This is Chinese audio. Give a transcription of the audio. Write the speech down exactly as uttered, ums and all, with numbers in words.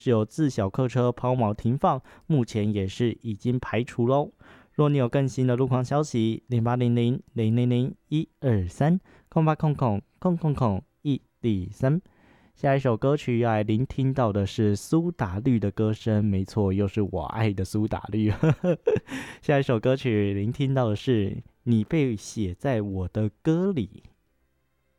只有自小客车抛锚停放，目前也是已经排除喽。若你有更新的路况消息，零八零零零零零一二三空八空空空空空一零三。下一首歌曲要来聆听到的是苏打绿的歌声，没错，又是我爱的苏打绿。下一首歌曲聆听到的是你被写在我的歌里。